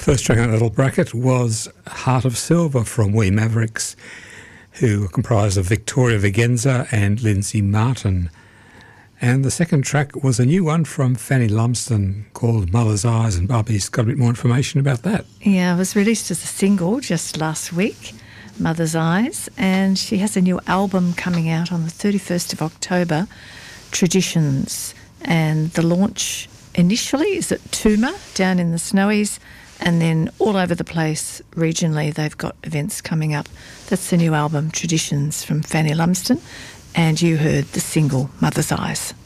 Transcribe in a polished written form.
First track in that little bracket was Heart of Silver from We Mavericks, who are comprised of Victoria Vigenza and Lindsay Martin. And the second track was a new one from Fanny Lumsden called Mother's Eyes, and Barbie's got a bit more information about that. Yeah, it was released as a single just last week, Mother's Eyes, and she has a new album coming out on the 31st of October, Traditions, and the launch initially is at Tooma down in the Snowies, and then all over the place regionally they've got events coming up. That's the new album, Traditions, from Fanny Lumsden, and you heard the single Mother's Eyes.